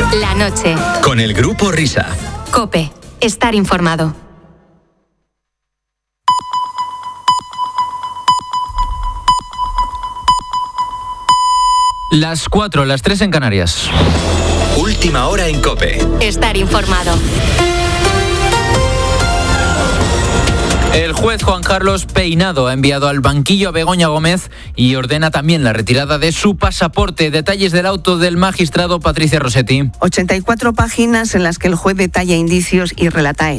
La noche. Con el Grupo Risa. COPE. Estar informado. Las 4, las 3 en Canarias. Última hora en COPE. Estar informado. El juez Juan Carlos Peinado ha enviado al banquillo a Begoña Gómez y ordena también la retirada de su pasaporte. Detalles del auto del magistrado Patricia Rossetti. 84 páginas en las que el juez detalla indicios y relata hechos.